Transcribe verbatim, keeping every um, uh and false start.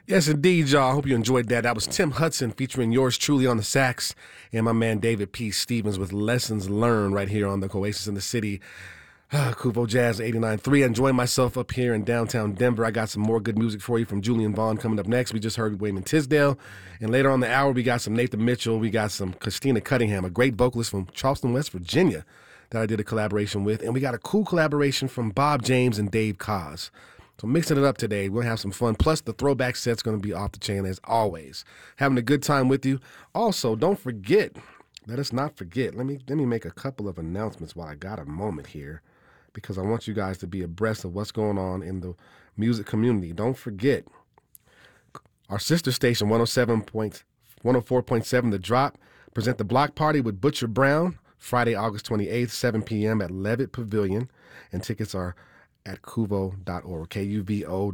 Yes, indeed, y'all. I hope you enjoyed that. That was Tim Hudson featuring yours truly on the sax and my man David P. Stevens with Lessons Learned right here on the Oasis in the City. Ah, Kuvo Jazz eighty-nine point three. Enjoying myself up here in downtown Denver. I got some more good music for you from Julian Vaughn coming up next. We just heard Wayman Tisdale. And later on the hour, we got some Nathan Mitchell. We got some Christina Cunningham, a great vocalist from Charleston, West Virginia, that I did a collaboration with. And we got a cool collaboration from Bob James and Dave Koz. So mixing it up today, we're going to have some fun. Plus, the throwback set's going to be off the chain as always. Having a good time with you. Also, don't forget, let us not forget, let me let me make a couple of announcements while I got a moment here, because I want you guys to be abreast of what's going on in the music community. Don't forget, our sister station, one oh seven point, one oh four point seven The Drop, present the Block Party with Butcher Brown, Friday, August twenty-eighth, seven p.m. at Levitt Pavilion, and tickets are at kuvo dot org, K U V O